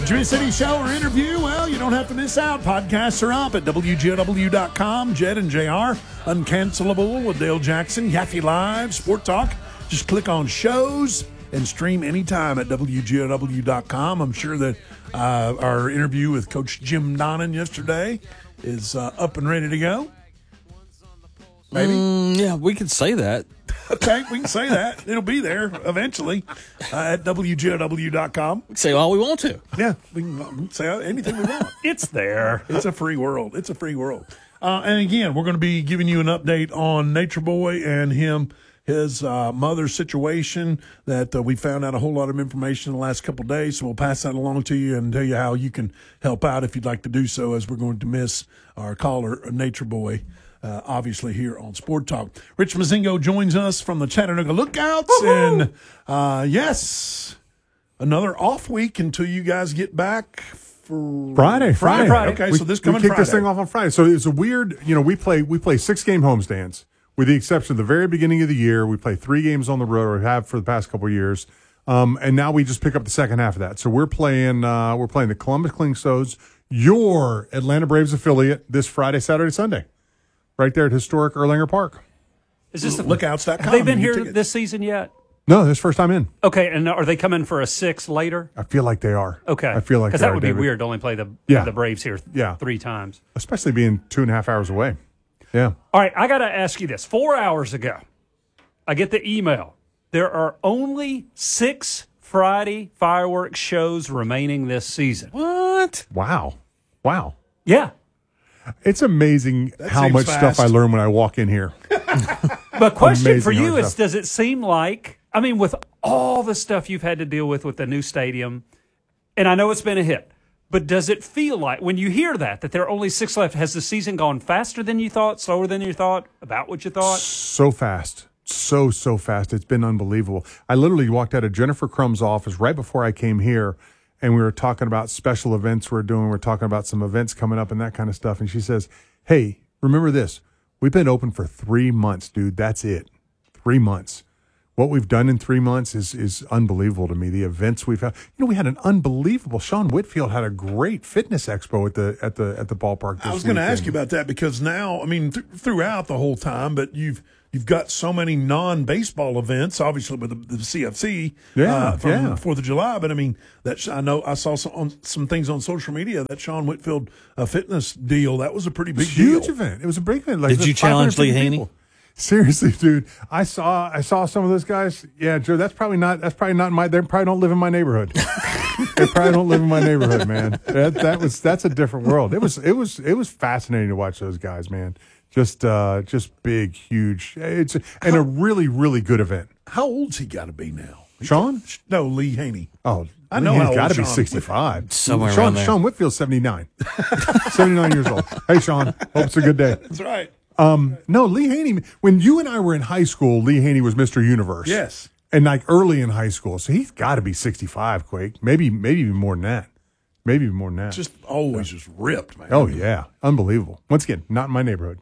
Jimmy City Show or interview? Well, you don't have to miss out. Podcasts are up at WGOW.com. Jed and JR, Uncancelable with Dale Jackson, Yaffe Live, Sport Talk. Just click on shows and stream anytime at WGOW.com. I'm sure that our interview with Coach Jim Donnan yesterday is up and ready to go. Maybe? Yeah, we could say that. Okay, we can say that. It'll be there eventually at WGOW.com. We can say all we want to. Yeah, we can say anything we want. It's there. It's a free world. It's a free world. And again, we're going to be giving you an update on Nature Boy and his mother's situation that we found out a whole lot of information in the last couple of days. So we'll pass that along to you and tell you how you can help out if you'd like to do so, as we're going to miss our caller, Nature Boy. Obviously here on Sport Talk. Rich Mazingo joins us from the Chattanooga Lookouts. Woo-hoo! And yes, another off week until you guys get back for Friday. Okay, so this coming we kick Friday. this thing off on Friday. So it's a weird, we play 6-game homestands with the exception of the very beginning of the year. We play 3 games on the road, or have for the past couple of years. And now we just pick up the second half of that. So we're playing the Columbus Clingstones, your Atlanta Braves affiliate, this Friday, Saturday, Sunday. Right there at historic Erlanger Park. Is this the Lookouts.com? Have they been here this season yet? No, this is first time in. Okay, and are they coming for a 6 later? I feel like they are. Okay. I feel like because they that are, would be David. weird to only play the Braves here 3 times. Especially being 2.5 hours away. Yeah. All right, I got to ask you this. 4 hours ago, I get the email. There are only 6 Friday fireworks shows remaining this season. What? Wow. Yeah. It's amazing how seems much fast. stuff I learn when I walk in here. But question Amazing for you how is, much stuff. does it seem like, with all the stuff you've had to deal with the new stadium, and I know it's been a hit, but does it feel like, when you hear that there are only 6 left, has the season gone faster than you thought, slower than you thought, about what you thought? So fast. So fast. It's been unbelievable. I literally walked out of Jennifer Crumb's office right before I came here, and we were talking about special events we're doing. We're talking about some events coming up and that kind of stuff. And she says, hey, remember this. We've been open for 3 months, dude. That's it. 3 months. What we've done in 3 months is unbelievable to me. The events we've had. We had an unbelievable. Sean Whitfield had a great fitness expo at the ballpark this I was going to weekend. ask you about that because now, throughout the whole time, but you've got so many non-baseball events, obviously with the CFC from 4th of July. But I know I saw some things on social media, that Sean Whitfield fitness deal. That was a pretty big deal. Huge event. It was a big event. Like, Did you challenge Lee 550 Haney? people. Seriously, dude. I saw some of those guys. Yeah, Joe, that's probably not they probably don't live in my neighborhood. They probably don't live in my neighborhood, man. That's a different world. It was fascinating to watch those guys, man. Just big, huge. It's a really, really good event. How old's he got to be now? Sean? No, Lee Haney. Oh, I know how he's got old to be Sean 65. Somewhere around there. Sean Whitfield's 79. 79 years old. Hey, Sean. Hope it's a good day. That's right. No, Lee Haney, when you and I were in high school, Lee Haney was Mr. Universe. Yes. And like early in high school. So he's got to be 65, Quake. Maybe even more than that. Maybe even more than that. Just always just ripped, man. Oh, yeah. Unbelievable. Once again, not in my neighborhood.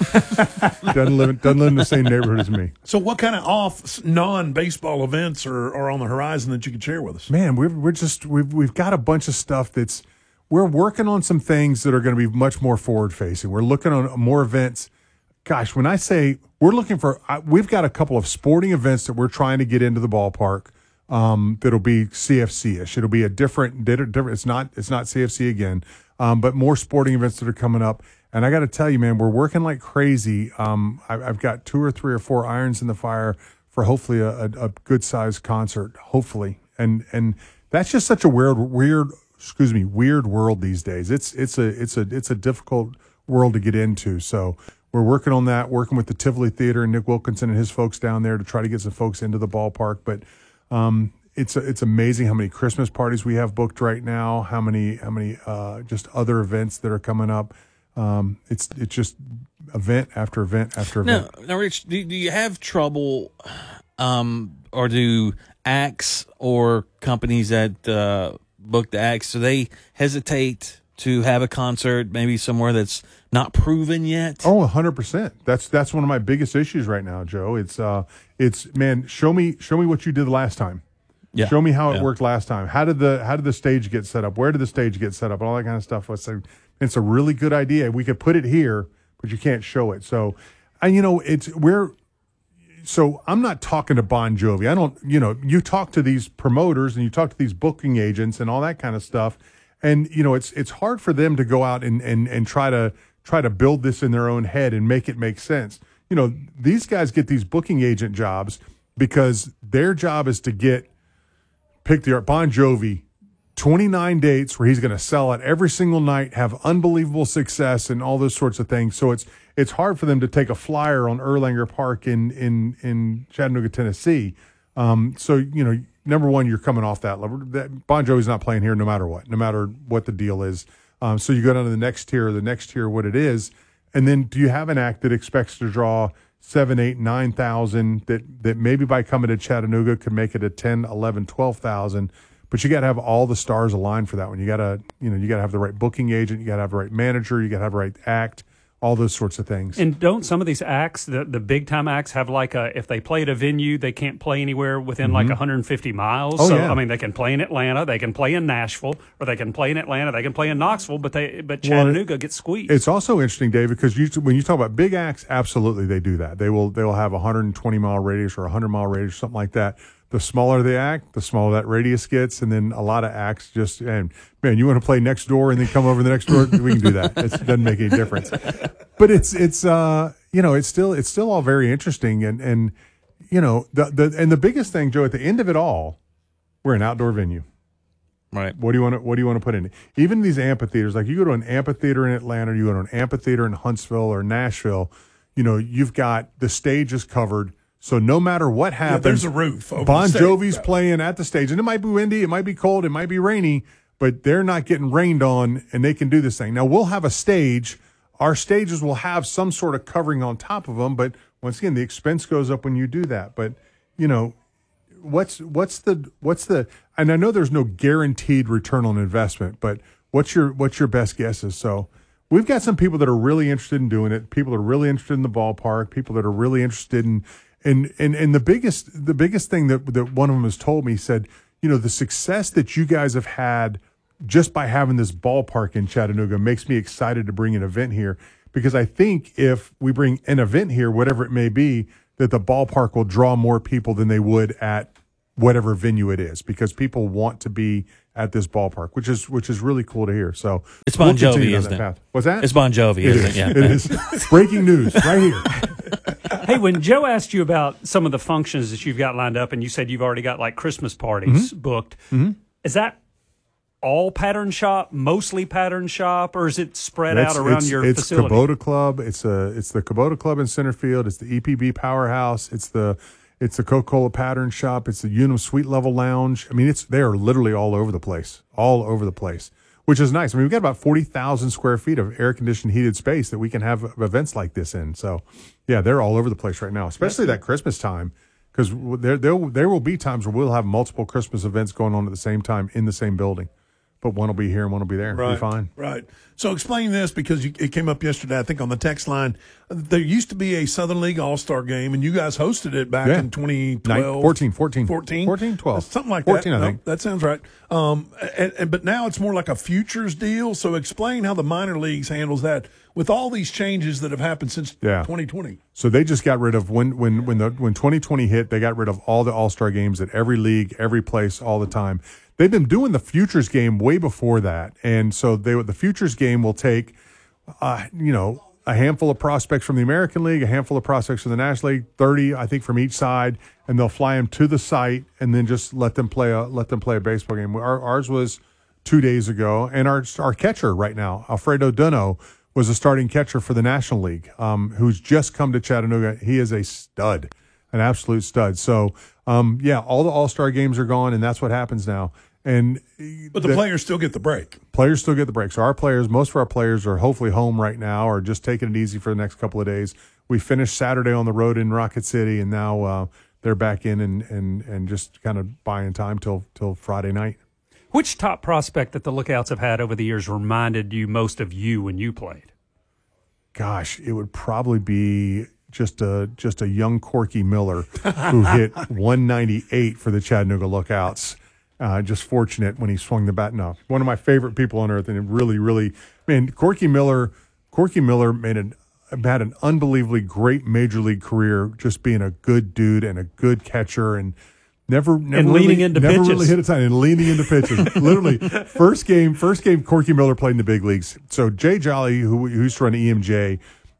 doesn't live in the same neighborhood as me. So what kind of non-baseball events are on the horizon that you could share with us? Man, we've got a bunch of stuff we're working on some things that are going to be much more forward facing. We're looking on more events. Gosh, when I say we've got a couple of sporting events that we're trying to get into the ballpark. That'll be CFC-ish. It'll be a different. It's not CFC again, but more sporting events that are coming up. And I got to tell you, man, we're working like crazy. I've got 2 or 3 or 4 irons in the fire for hopefully a good sized concert. Hopefully, and that's just such a weird world these days. It's a difficult world to get into. So we're working on that. Working with the Tivoli Theater and Nick Wilkinson and his folks down there to try to get some folks into the ballpark, but. It's amazing how many Christmas parties we have booked right now. How many just other events that are coming up. It's just event after event after event. Now, Rich, do you have trouble, or do acts or companies that book the acts, do they hesitate to have a concert maybe somewhere that's not proven yet? Oh, 100%. That's one of my biggest issues right now, Joe. It's man, show me what you did last time. Yeah. Show me how it Yeah. worked last time. How did the stage get set up? Where did the stage get set up? And all that kind of stuff. It's a really good idea. We could put it here, but you can't show it. So, and so I'm not talking to Bon Jovi. I don't, you talk to these promoters and you talk to these booking agents and all that kind of stuff. And, it's hard for them to go out and try to build this in their own head and make it make sense. These guys get these booking agent jobs because their job is to pick the Bon Jovi 29 dates where he's going to sell it every single night, have unbelievable success and all those sorts of things. So it's hard for them to take a flyer on Erlanger Park in Chattanooga, Tennessee. So, number one, you're coming off that level. Bon Jovi's not playing here no matter what the deal is. So you go down to the next tier, what it is. And then do you have an act that expects to draw 7, 8, 9,000 that maybe by coming to Chattanooga could make it a 10, 11, 12,000. But you got to have all the stars aligned for that one. You got to have the right booking agent. You got to have the right manager. You got to have the right act, all those sorts of things. And don't some of these acts, the big time acts, have like if they play at a venue, they can't play anywhere within like 150 miles. Oh, so, yeah. I mean, they can play in Atlanta, they can play in Nashville, or they can play in Atlanta, they can play in Knoxville, but Chattanooga gets squeezed. It's also interesting, David, because when you talk about big acts, absolutely they do that. They will have a 120-mile radius or a 100-mile radius, something like that. The smaller the act, the smaller that radius gets, and then a lot of acts and you want to play next door and then come over the next door, we can do that. It doesn't make any difference. But it's still all very interesting, and the biggest thing, Joe, at the end of it all, we're an outdoor venue. Right. What do you want to put in it? Even these amphitheaters, like you go to an amphitheater in Atlanta, you go to an amphitheater in Huntsville or Nashville, you've got the stage is covered. So no matter what happens, there's a roof over Bon the stage. Jovi's playing at the stage, and it might be windy, it might be cold, it might be rainy, but they're not getting rained on, and they can do this thing. Now we'll have a stage. Our stages will have some sort of covering on top of them, but once again, the expense goes up when you do that. But what's the? And I know there's no guaranteed return on investment, but what's your best guesses? So we've got some people that are really interested in doing it. People that are really interested in the ballpark. People that are really interested in. And the biggest thing that one of them has told me, said, the success that you guys have had just by having this ballpark in Chattanooga makes me excited to bring an event here, because I think if we bring an event here, whatever it may be, that the ballpark will draw more people than they would at whatever venue it is, because people want to be at this ballpark, which is really cool to hear. So It's Bon Jovi, continue down isn't that it? path. What's that? It's Bon Jovi, isn't it? Yeah. It is. Breaking news right here. Hey, when Joe asked you about some of the functions that you've got lined up, and you said you've already got like Christmas parties booked, is that all Pattern Shop, mostly Pattern Shop, or is it spread out around your facility? It's Kubota Club. It's the Kubota Club in Centerfield. It's the EPB Powerhouse. It's the Coca-Cola Pattern Shop. It's the Unum Suite Level Lounge. I mean, they are literally all over the place, which is nice. I mean, we've got about 40,000 square feet of air-conditioned, heated space that we can have events like this in. So, yeah, they're all over the place right now, especially that Christmas time, because there will be times where we'll have multiple Christmas events going on at the same time in the same building. But one will be here and one will be there. Right. It'll be fine. Right. So explain this, because it came up yesterday, I think, on the text line. There used to be a Southern League All-Star game, and you guys hosted it back in 2012. 14, 12. Something like 14, that. I think. That sounds right. But now it's more like a futures deal. So explain how the minor leagues handles that with all these changes that have happened since 2020. So they just got rid of when 2020 hit, they got rid of all the All-Star games at every league, every place, all the time. They've been doing the futures game way before that, and so the futures game will take, a handful of prospects from the American League, a handful of prospects from the National League, 30, I think, from each side, and they'll fly them to the site and then just let them play a baseball game. Ours was 2 days ago, and our catcher right now, Alfredo Duno, was a starting catcher for the National League, who's just come to Chattanooga. He is a stud, an absolute stud. So, all the All-Star games are gone, and that's what happens now. But the players still get the break. Players still get the break. So most of our players are hopefully home right now, or just taking it easy for the next couple of days. We finished Saturday on the road in Rocket City, and now they're back in and just kind of buying time till Friday night. Which top prospect that the Lookouts have had over the years reminded you most of you when you played? Gosh, it would probably be just a young Corky Miller who hit 198 for the Chattanooga Lookouts. Just fortunate when he swung the bat. No, one of my favorite people on earth, and it really, man, Corky Miller had an unbelievably great major league career, just being a good dude and a good catcher, and never leaning into pitches. really hit a time and leaning into pitches. Literally, first game Corky Miller played in the big leagues. So Jay Jolly, who used to run EMJ,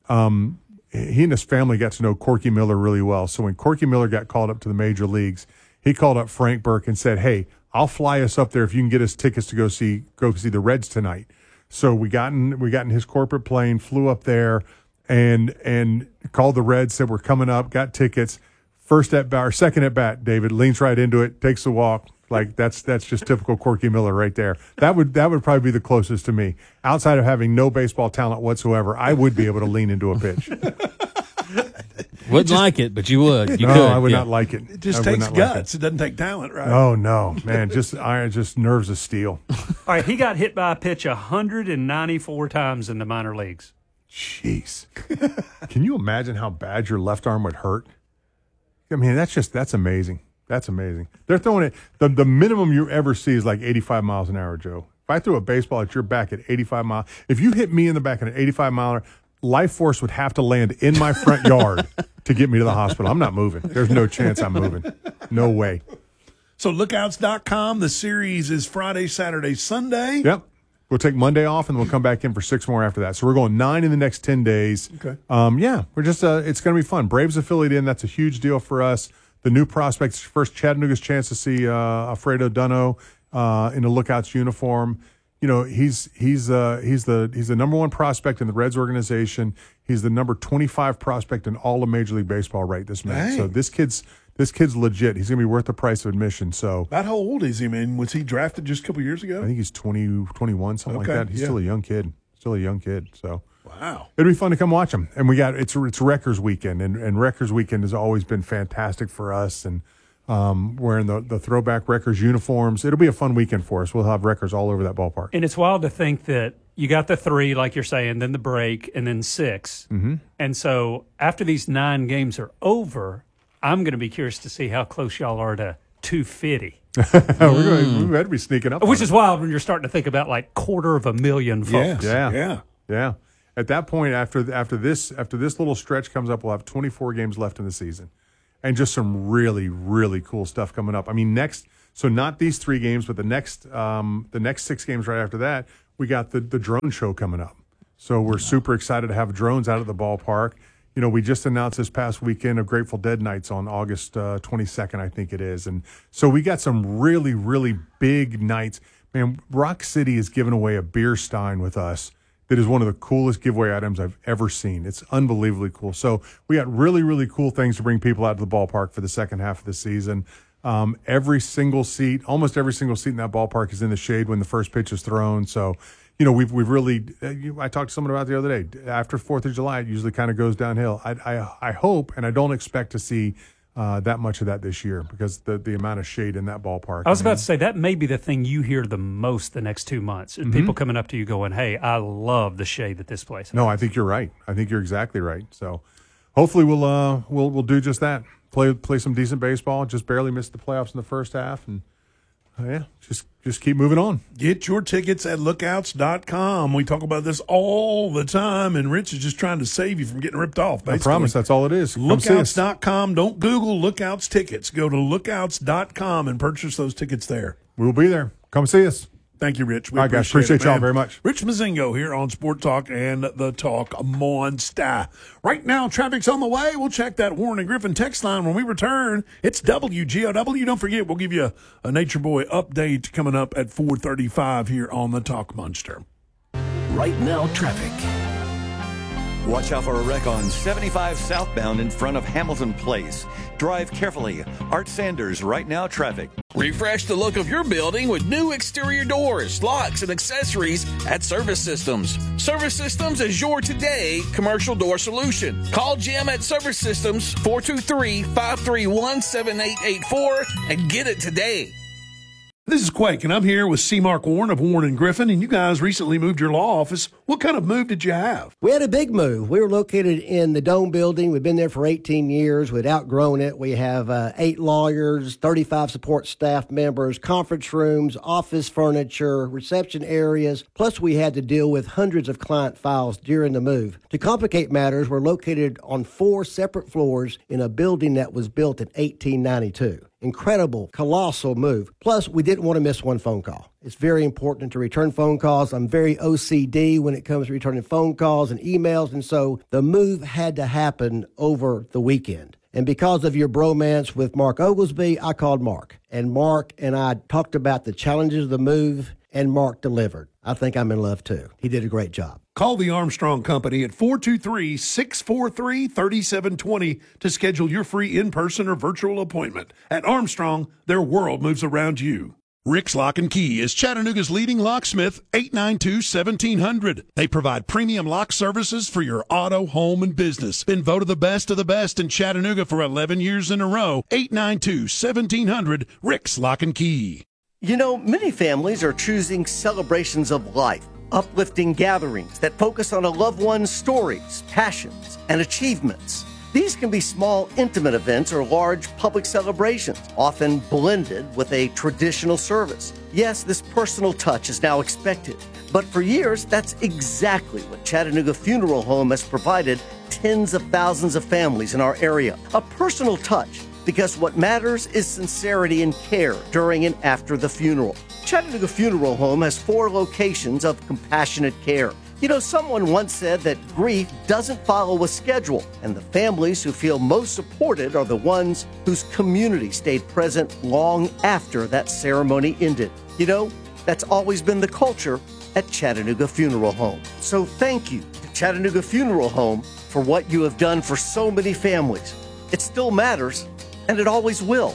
he and his family got to know Corky Miller really well. So when Corky Miller got called up to the major leagues, he called up Frank Burke and said, "Hey, I'll fly us up there if you can get us tickets to go see the Reds tonight." So we got in his corporate plane, flew up there, and called the Reds, said we're coming up, got tickets. First at bat or second at bat, David leans right into it, takes the walk. Like that's just typical Corky Miller right there. That would probably be the closest to me. Outside of having no baseball talent whatsoever, I would be able to lean into a pitch. Wouldn't like it, but you would. You no, could. I would not like it. It just takes guts. It doesn't take talent, right? Oh no, man! Just nerves of steel. All right, he got hit by a pitch 194 times in the minor leagues. Jeez, can you imagine how bad your left arm would hurt? I mean, that's amazing. That's amazing. They're throwing it. The minimum you ever see is like 85 miles an hour, Joe. If I threw a baseball at your back at 85 miles, if you hit me in the back at an 85 miler, life force would have to land in my front yard to get me to the hospital. I'm not moving. There's no chance I'm moving. No way. So lookouts.com, the series is Friday, Saturday, Sunday. Yep. We'll take Monday off, and we'll come back in for 6 more after that. So we're going 9 in the next 10 days. Okay. Yeah, we're just it's going to be fun. Braves affiliate in. That's a huge deal for us. The new prospects, first Chattanooga's chance to see Alfredo Dunno in a Lookouts uniform. You know, he's the number 1 prospect in the Reds organization. He's the number 25 prospect in all of Major League Baseball right this minute. Dang. So this kid's legit. He's going to be worth the price of admission. So About how old is he, man? Was he drafted just a couple years ago? I think he's 20, 21, something Okay, like that. He's still a young kid. So Wow. it'll be fun to come watch him. And it's Wreckers Weekend, and Wreckers Weekend has always been fantastic for us. And wearing the throwback Wreckers uniforms, it'll be a fun weekend for us. We'll have Wreckers all over that ballpark. And it's wild to think that you got the 3, like you're saying, then the break, and then 6. Mm-hmm. And so after these 9 games are over, I'm going to be curious to see how close y'all are to 250. We better be sneaking up. Which is wild when you're starting to think about like 250,000 folks. Yes. Yeah. At that point, after this little stretch comes up, we'll have 24 games left in the season, and just some really, really cool stuff coming up. I mean, not these 3 games, but the next 6 games right after that, we got the drone show coming up. So we're super excited to have drones out at the ballpark. You know, we just announced this past weekend of Grateful Dead nights on August 22nd, I think it is. And so we got some really, really big nights. Man, Rock City is giving away a beer stein with us that is one of the coolest giveaway items I've ever seen. It's unbelievably cool. So we got really, really cool things to bring people out to the ballpark for the second half of the season. Almost every single seat in that ballpark is in the shade when the first pitch is thrown. So, you know, we've really. I talked to someone about it the other day. After 4th of July, it usually kind of goes downhill. I hope, and I don't expect to see that much of that this year because the amount of shade in that ballpark. I was about to say that may be the thing you hear the most the next 2 months. Is people coming up to you going, "Hey, I love the shade that this place has." No, I think you're right. I think you're exactly right. So, hopefully, we'll do just that. Play some decent baseball. Just barely missed the playoffs in the first half, and just keep moving on. Get your tickets at lookouts.com. We talk about this all the time, and Rich is just trying to save you from getting ripped off, basically. I promise that's all it is. Come see us. Lookouts.com. Don't Google Lookouts tickets. Go to lookouts.com and purchase those tickets there. We'll be there. Come see us. Thank you, Rich. We All right, guys. Appreciate y'all very much. Rich Mazingo here on Sport Talk and the Talk Monster. Right now, traffic's on the way. We'll check that Warren and Griffin text line when we return. It's WGOW. Don't forget, we'll give you a Nature Boy update coming up at 4:35 here on the Talk Monster. Right now, traffic. Watch out for a wreck on 75 southbound in front of Hamilton Place. Drive carefully. Art Sanders, Right Now Traffic. Refresh the look of your building with new exterior doors, locks, and accessories at Service Systems. Service Systems is your today commercial door solution. Call Jim at Service Systems 423-531-7884 and get it today. This is Quake, and I'm here with C. Mark Warren of Warren & Griffin, and you guys recently moved your law office. What kind of move did you have? We had a big move. We were located in the Dome building. We've been there for 18 years. We'd outgrown it. We have 8 lawyers, 35 support staff members, conference rooms, office furniture, reception areas. Plus, we had to deal with hundreds of client files during the move. To complicate matters, we're located on 4 separate floors in a building that was built in 1892. Incredible, colossal move. Plus, we didn't want to miss one phone call. It's very important to return phone calls. I'm very OCD when it comes to returning phone calls and emails, and so the move had to happen over the weekend. And because of your bromance with Mark Oglesby, I called Mark. And Mark and I talked about the challenges of the move, and Mark delivered. I think I'm in love, too. He did a great job. Call the Armstrong Company at 423-643-3720 to schedule your free in-person or virtual appointment. At Armstrong, their world moves around you. Rick's Lock and Key is Chattanooga's leading locksmith, 892-1700. They provide premium lock services for your auto, home, and business. Been voted the best of the best in Chattanooga for 11 years in a row. 892-1700, Rick's Lock and Key. You know, many families are choosing celebrations of life, uplifting gatherings that focus on a loved one's stories, passions, and achievements. These can be small, intimate events or large public celebrations, often blended with a traditional service. Yes, this personal touch is now expected, but for years, that's exactly what Chattanooga Funeral Home has provided tens of thousands of families in our area. A personal touch, because what matters is sincerity and care during and after the funeral. Chattanooga Funeral Home has 4 locations of compassionate care. You know, someone once said that grief doesn't follow a schedule, and the families who feel most supported are the ones whose community stayed present long after that ceremony ended. You know, that's always been the culture at Chattanooga Funeral Home. So thank you to Chattanooga Funeral Home for what you have done for so many families. It still matters, and it always will.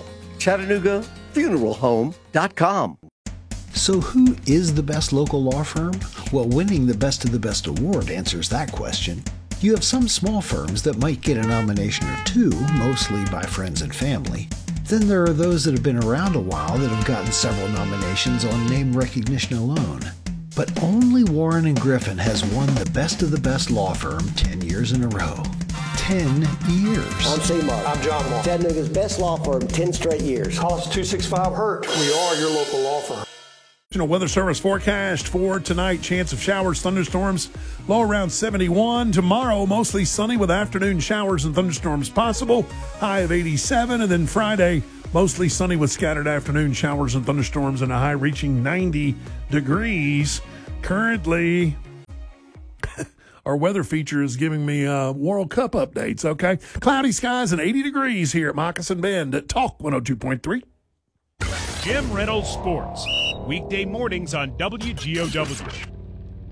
ChattanoogaFuneralHome.com. So who is the best local law firm? Well, winning the Best of the Best award answers that question. You have some small firms that might get a nomination or 2, mostly by friends and family. Then there are those that have been around a while that have gotten several nominations on name recognition alone. But only Warren & Griffin has won the Best of the Best law firm 10 years in a row. 10 years. I'm C. Mark. I'm John Mark. Chattanooga's best law firm, 10 straight years. Call us 265-HURT. We are your local law firm. Weather service forecast for tonight. Chance of showers, thunderstorms, low around 71. Tomorrow, mostly sunny with afternoon showers and thunderstorms possible. High of 87. And then Friday, mostly sunny with scattered afternoon showers and thunderstorms and a high reaching 90 degrees. Currently, our weather feature is giving me World Cup updates, okay? Cloudy skies and 80 degrees here at Moccasin Bend at Talk 102.3. Jim Reynolds Sports, weekday mornings on WGOW.